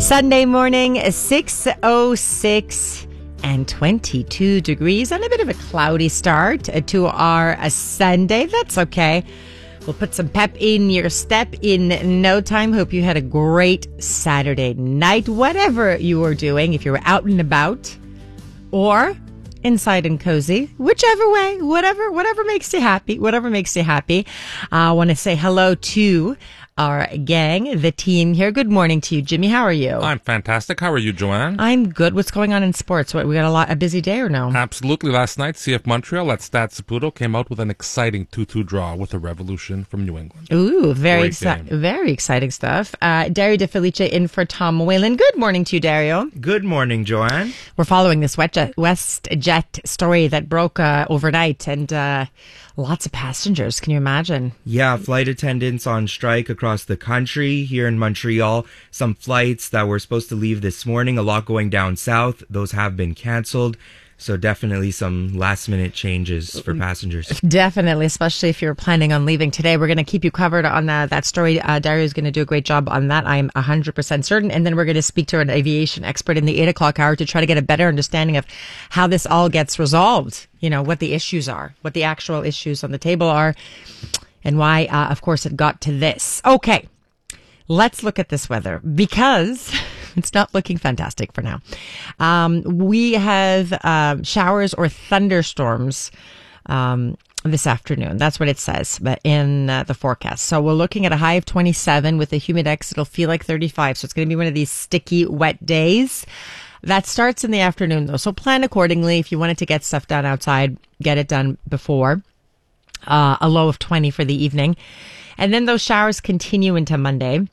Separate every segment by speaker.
Speaker 1: Sunday morning, 6:06 and 22 degrees and a bit of a cloudy start to our Sunday. That's okay. We'll put some pep in your step in no time. Hope you had a great Saturday night, whatever you were doing, if you were out and about or inside and cozy, whichever way, whatever makes you happy, I want to say hello to our gang, the team here. Good morning to you, Jimmy. How are you?
Speaker 2: I'm fantastic. How are you, Joanne?
Speaker 1: I'm good. What's going on in sports? What, we got a busy day or no?
Speaker 2: Absolutely. Last night, CF Montreal at Stade Saputo came out with an exciting 2-2 draw with a Revolution from New England.
Speaker 1: Ooh, very exciting stuff. Dario De Felice in for Tom Whalen. Good morning to you, Dario.
Speaker 3: Good morning, Joanne.
Speaker 1: We're following this WestJet story that broke overnight and lots of passengers. Can you imagine?
Speaker 3: Yeah, flight attendants on strike across the country. Here in Montreal, some flights that were supposed to leave this morning, a lot going down south, those have been canceled. So definitely some last minute changes for passengers.
Speaker 1: Definitely, especially if you're planning on leaving today. We're going to keep you covered on that story. Dario is going to do a great job on that. I'm 100% certain. And then we're going to speak to an aviation expert in the 8 o'clock hour to try to get a better understanding of how this all gets resolved. You know, what the issues are, what the actual issues on the table are, and why, of course, it got to this. Okay, let's look at this weather because it's not looking fantastic for now. We have showers or thunderstorms this afternoon. That's what it says in the forecast. So we're looking at a high of 27 with a humidex. It'll feel like 35. So it's going to be one of these sticky, wet days. That starts in the afternoon, though. So plan accordingly. If you wanted to get stuff done outside, get it done before. A low of 20 for the evening. And then those showers continue into Monday.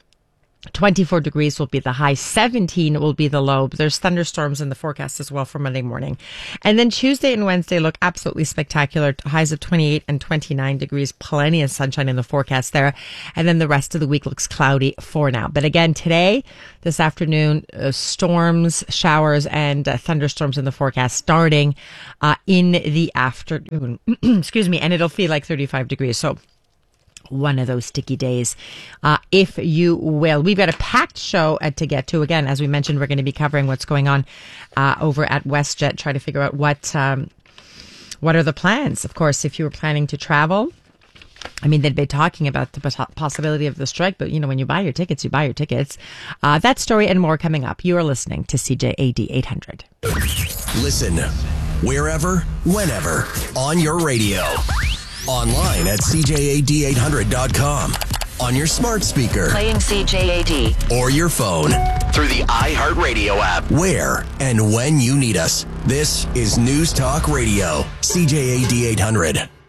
Speaker 1: 24 degrees will be the high. 17 will be the low. There's thunderstorms in the forecast as well for Monday morning. And then Tuesday and Wednesday look absolutely spectacular. Highs of 28 and 29 degrees. Plenty of sunshine in the forecast there. And then the rest of the week looks cloudy for now. But again, today, this afternoon, storms, showers, and thunderstorms in the forecast starting in the afternoon. Excuse me. And it'll feel like 35 degrees. So one of those sticky days, if you will. We've got a packed show to get to. Again, as we mentioned, we're going to be covering what's going on over at WestJet, try to figure out what are the plans. Of course, if you were planning to travel, I mean, they'd be talking about the possibility of the strike, but, you know, when you buy your tickets, you buy your tickets. That story and more coming up. You are listening to CJAD 800.
Speaker 4: Listen wherever, whenever, on your radio. Online at CJAD800.com. On your smart speaker.
Speaker 5: Playing CJAD.
Speaker 4: Or your phone. Through the iHeartRadio app. Where and when you need us. This is News Talk Radio. CJAD 800.